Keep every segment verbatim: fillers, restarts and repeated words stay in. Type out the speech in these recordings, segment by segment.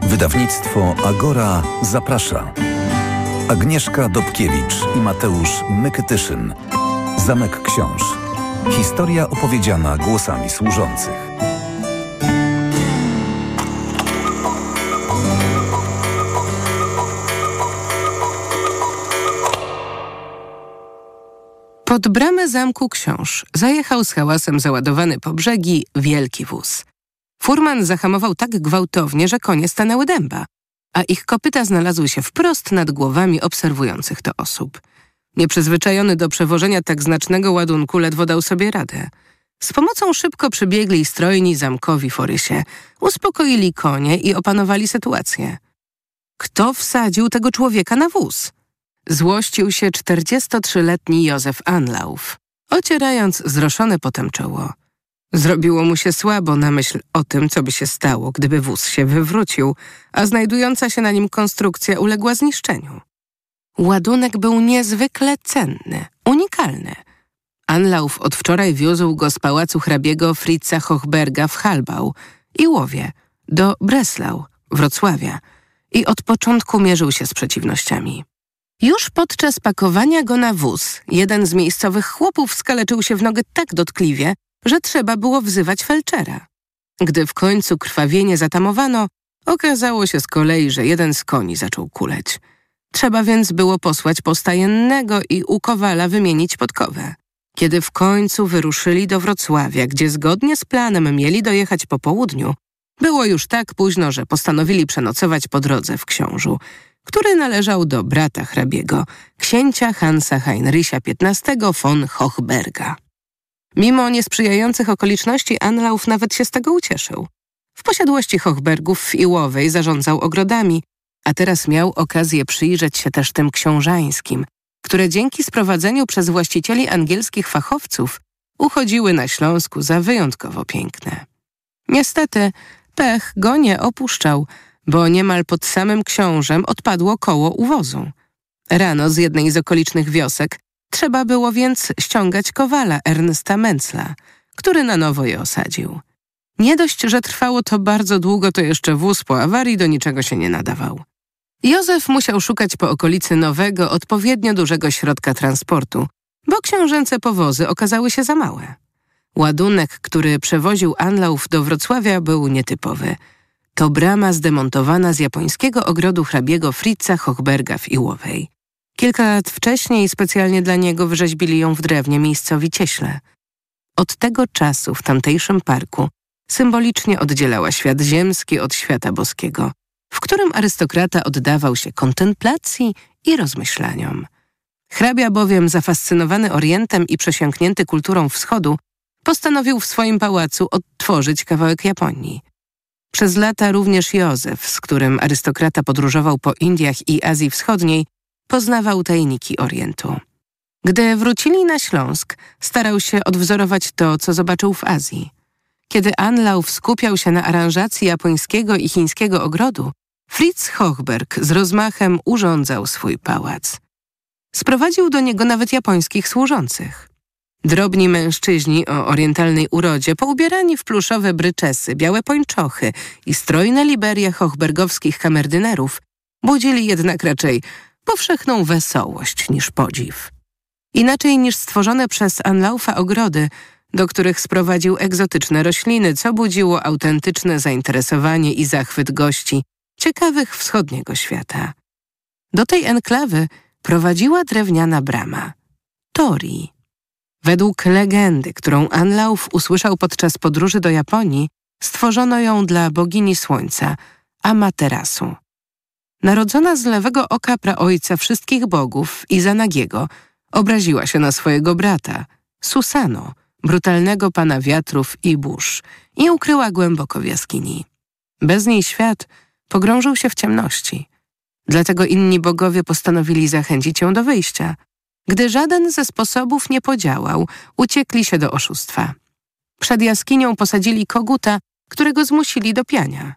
Wydawnictwo Agora zaprasza. Agnieszka Dobkiewicz i Mateusz Mykytyszyn. Zamek Książ. Historia opowiedziana głosami służących. Pod bramę Zamku Książ zajechał z hałasem załadowany po brzegi wielki wóz. Furman zahamował tak gwałtownie, że konie stanęły dęba, a ich kopyta znalazły się wprost nad głowami obserwujących to osób. Nieprzyzwyczajony do przewożenia tak znacznego ładunku ledwo dał sobie radę. Z pomocą szybko przybiegli strojni zamkowi Forysie, uspokoili konie i opanowali sytuację. Kto wsadził tego człowieka na wóz? Złościł się czterdziestotrzyletni Józef Anlauf, ocierając zroszone potem czoło. Zrobiło mu się słabo na myśl o tym, co by się stało, gdyby wóz się wywrócił, a znajdująca się na nim konstrukcja uległa zniszczeniu. Ładunek był niezwykle cenny, unikalny. Anlauf od wczoraj wiózł go z pałacu hrabiego Fritza Hochberga w Halbau i Łowie do Breslau, Wrocławia, i od początku mierzył się z przeciwnościami. Już podczas pakowania go na wóz jeden z miejscowych chłopów skaleczył się w nogę tak dotkliwie, że trzeba było wzywać felczera. Gdy w końcu krwawienie zatamowano, okazało się z kolei, że jeden z koni zaczął kuleć. Trzeba więc było posłać postajennego i u kowala wymienić podkowę. Kiedy w końcu wyruszyli do Wrocławia, gdzie zgodnie z planem mieli dojechać po południu, było już tak późno, że postanowili przenocować po drodze w Książu, który należał do brata hrabiego, księcia Hansa Heinricha piętnastego von Hochberga. Mimo niesprzyjających okoliczności Anlauf nawet się z tego ucieszył. W posiadłości Hochbergów w Iłowej zarządzał ogrodami, a teraz miał okazję przyjrzeć się też tym książańskim, które dzięki sprowadzeniu przez właścicieli angielskich fachowców uchodziły na Śląsku za wyjątkowo piękne. Niestety pech go nie opuszczał, bo niemal pod samym Książem odpadło koło uwozu. Rano z jednej z okolicznych wiosek trzeba było więc ściągać kowala Ernsta Mencla, który na nowo je osadził. Nie dość, że trwało to bardzo długo, to jeszcze wóz po awarii do niczego się nie nadawał. Józef musiał szukać po okolicy nowego, odpowiednio dużego środka transportu, bo książęce powozy okazały się za małe. Ładunek, który przewoził Anlauf do Wrocławia, był nietypowy. To brama zdemontowana z japońskiego ogrodu hrabiego Fritza Hochberga w Iłowej. Kilka lat wcześniej specjalnie dla niego wyrzeźbili ją w drewnie miejscowi cieśle. Od tego czasu w tamtejszym parku symbolicznie oddzielała świat ziemski od świata boskiego, w którym arystokrata oddawał się kontemplacji i rozmyślaniom. Hrabia bowiem, zafascynowany Orientem i przesiąknięty kulturą wschodu, postanowił w swoim pałacu odtworzyć kawałek Japonii. Przez lata również Józef, z którym arystokrata podróżował po Indiach i Azji Wschodniej, poznawał tajniki Orientu. Gdy wrócili na Śląsk, starał się odwzorować to, co zobaczył w Azji. Kiedy Anlauf skupiał się na aranżacji japońskiego i chińskiego ogrodu, Fritz Hochberg z rozmachem urządzał swój pałac. Sprowadził do niego nawet japońskich służących. Drobni mężczyźni o orientalnej urodzie, poubierani w pluszowe bryczesy, białe pończochy i strojne liberie hochbergowskich kamerdynerów, budzili jednak raczej powszechną wesołość niż podziw. Inaczej niż stworzone przez Anlaufa ogrody, do których sprowadził egzotyczne rośliny, co budziło autentyczne zainteresowanie i zachwyt gości ciekawych wschodniego świata. Do tej enklawy prowadziła drewniana brama – torii. Według legendy, którą Anlauf usłyszał podczas podróży do Japonii, stworzono ją dla bogini słońca – Amaterasu. Narodzona z lewego oka praojca wszystkich bogów, Izanagiego, obraziła się na swojego brata, Susano, brutalnego pana wiatrów i burz, i ukryła głęboko w jaskini. Bez niej świat pogrążył się w ciemności. Dlatego inni bogowie postanowili zachęcić ją do wyjścia. Gdy żaden ze sposobów nie podziałał, uciekli się do oszustwa. Przed jaskinią posadzili koguta, którego zmusili do piania.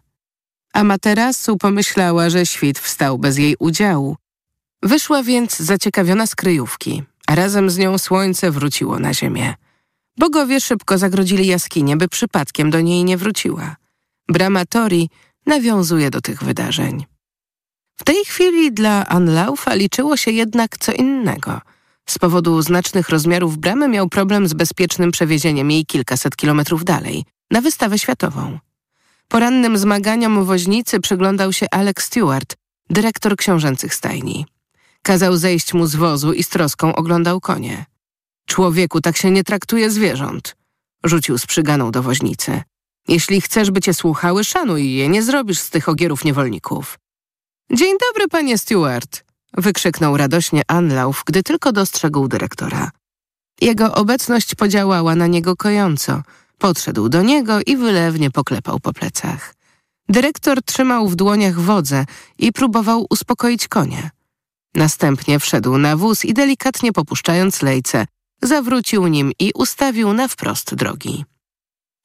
Amaterasu pomyślała, że świt wstał bez jej udziału. Wyszła więc zaciekawiona z kryjówki, a razem z nią słońce wróciło na ziemię. Bogowie szybko zagrodzili jaskinię, by przypadkiem do niej nie wróciła. Brama torii nawiązuje do tych wydarzeń. W tej chwili dla Anlaufa liczyło się jednak co innego. Z powodu znacznych rozmiarów bramy miał problem z bezpiecznym przewiezieniem jej kilkaset kilometrów dalej, na wystawę światową. Porannym zmaganiom woźnicy przyglądał się Alex Stewart, dyrektor książęcych stajni. Kazał zejść mu z wozu i z troską oglądał konie. Człowieku, tak się nie traktuje zwierząt, rzucił z przyganą do woźnicy. Jeśli chcesz, by cię słuchały, szanuj je, nie zrobisz z tych ogierów niewolników. Dzień dobry, panie Stewart, wykrzyknął radośnie Anlauf, gdy tylko dostrzegł dyrektora. Jego obecność podziałała na niego kojąco. Podszedł do niego i wylewnie poklepał po plecach. Dyrektor trzymał w dłoniach wodzę i próbował uspokoić konie. Następnie wszedł na wóz i delikatnie popuszczając lejce, zawrócił nim i ustawił na wprost drogi.